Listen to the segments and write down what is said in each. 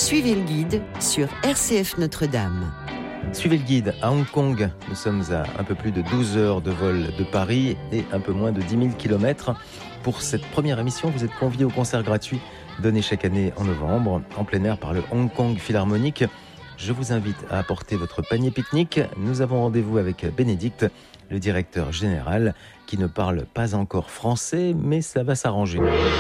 Suivez le guide sur RCF Notre-Dame. Suivez le guide à Hong Kong. Nous sommes à un peu plus de 12 heures de vol de Paris et un peu moins de 10 000 kilomètres. Pour cette première émission, vous êtes conviés au concert gratuit donné chaque année en novembre, en plein air par le Hong Kong Philharmonic. Je vous invite à apporter votre panier pique-nique. Nous avons rendez-vous avec Bénédicte, le directeur général, qui ne parle pas encore français, mais ça va s'arranger.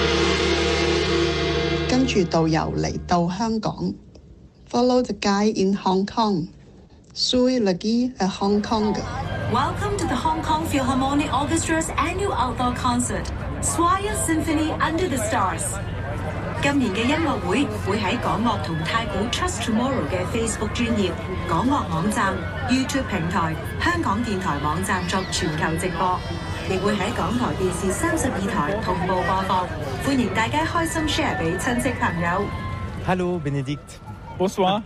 跟住導遊嚟到香港 ，Follow the guide in Hong Kong. Sui lagi at Hong Kong. Welcome to the Hong Kong Philharmonic Orchestra's annual outdoor concert, Swire Symphony Under the Stars. 今年嘅音樂會會喺港樂同太古 Trust Tomorrow 嘅 Facebook 專頁、港樂網站、YouTube 平台、香港電台網站作全球直播，亦會喺港台電視32台同步播放。歡迎大家開心 share 俾親戚朋友。 Hello Bénédicte. Bonsoir.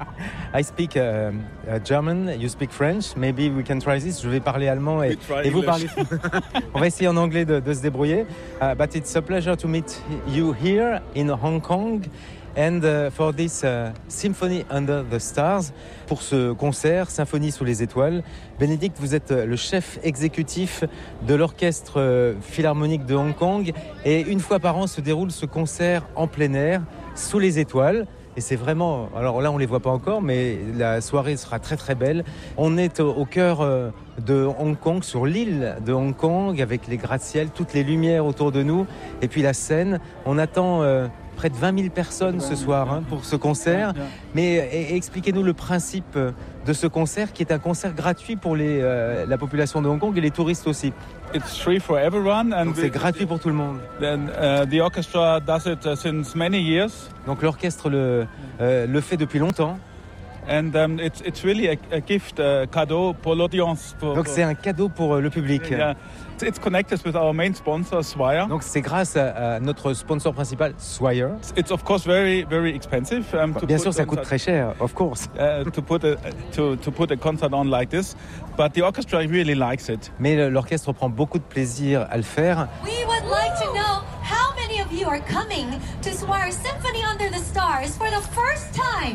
I speak German, you speak French. Maybe we can try this. Je vais parler allemand et vous parlez. On va essayer en anglais de se débrouiller. But it's a pleasure to meet you here in Hong Kong. And for this Symphony Under the Stars, pour ce concert Symphonie sous les étoiles, Bénédicte, vous êtes le chef exécutif de l'orchestre philharmonique de Hong Kong. Et une fois par an se déroule ce concert en plein air, sous les étoiles. Et c'est vraiment, alors là on ne les voit pas encore, mais la soirée sera très très belle. On est au cœur de Hong Kong, sur l'île de Hong Kong, avec les gratte-ciel, toutes les lumières autour de nous, et puis la scène. On attend près de 20 000 personnes ce soir pour ce concert. Mais expliquez-nous le principe de ce concert, qui est un concert gratuit pour la population de Hong Kong et les touristes aussi. It's free for everyone, and donc c'est gratuit pour tout le monde. The orchestra does it since many years. Donc l'orchestre le fait depuis longtemps. And it's really a gift, cadeau pour l'audience. Donc c'est un cadeau pour le public. Yeah. It's connected with our main sponsor, Swire. Donc c'est grâce à notre sponsor principal, Swire. It's of course very very expensive. Bien sûr, ça coûte très cher, of course. To put a concert on like this, but the orchestra really likes it. Mais l'orchestre prend beaucoup de plaisir à le faire. We would like to know how many of you are coming to Swire Symphony Under the Stars for the first time.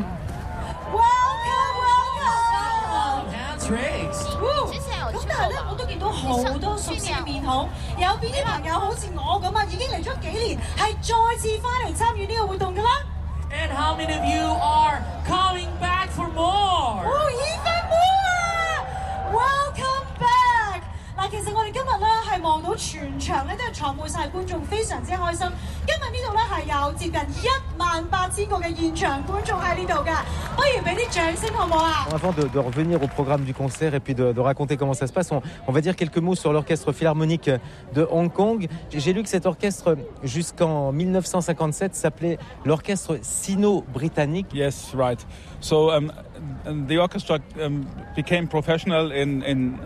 Welcome, welcome! That's right. 咁但係咧，我都見到好多熟悉面孔，有邊啲朋友好似我咁啊，已經嚟咗幾年，係再次翻嚟參與呢個活動㗎啦。 And how many of you are coming back for more? Even more! Welcome back! 嗱，其實我哋今日咧係望到全場咧都係坐滿晒觀眾，非常之開心。今日呢度咧係有接近18000個嘅現場觀眾喺呢度㗎，不如俾啲掌聲好唔好啊？ Avant de revenir au programme du concert et puis de raconter comment ça se passe, on va dire quelques mots sur l'orchestre philharmonique de Hong Kong. J'ai lu que cet orchestre, jusqu'en 1957, s'appelait l'orchestre sino-britannique. Yes, right. So the orchestra became professional in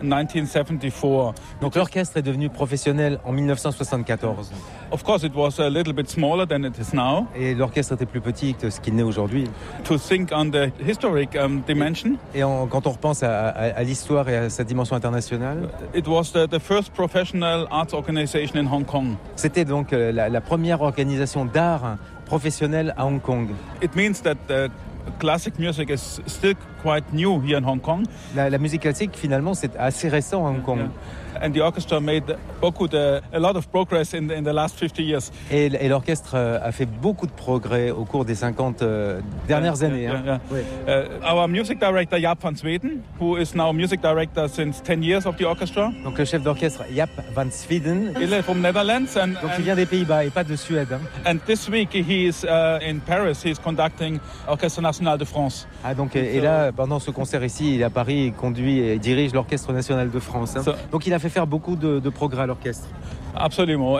1974. Donc l'orchestre est devenu professionnel en 1974. Of course, it was a little bit smaller than it is now. Et l'orchestre était plus petit que ce qu'il n'est aujourd'hui. To think on the historic dimension. Et quand on repense à l'histoire et à sa dimension internationale. It was the first professional arts organization in Hong Kong. C'était donc la première organisation d'art professionnelle à Hong Kong. It means that classic music is still quite new here in Hong Kong. La musique classique, finalement, c'est assez récent à Hong Kong. Yeah. And the orchestra made a lot of progress in the last 50 years. Et l'orchestre a fait beaucoup de progrès au cours des 50 dernières années. Our music director Jaap van Zweden, who is now music director since 10 years of the orchestra. Donc le chef d'orchestre Jaap van Zweden. Il est from Netherlands donc il vient des Pays-Bas et pas de Suède. And this week he is in Paris. He is conducting Orchestre National de France. Ah donc et là pendant ce concert ici, il est à Paris, il conduit et dirige l'Orchestre National de France. Donc il a fait faire beaucoup de progrès à l'orchestre. Absolument.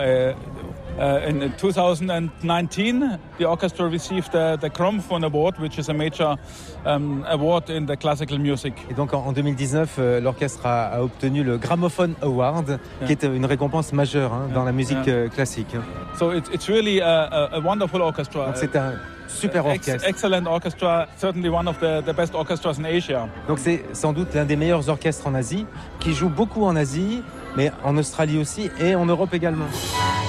In 2019, the orchestra received the Gramophone Award, which is a major award in the classical music. Et donc en 2019, l'orchestre a obtenu le Gramophone Award, qui est une récompense majeure dans la musique classique. So it's really a wonderful orchestra. Donc c'est un super orchestre. Excellent orchestra, certainly one of the best orchestras in Asia. Donc c'est sans doute l'un des meilleurs orchestres en Asie, qui joue beaucoup en Asie, mais en Australie aussi et en Europe également.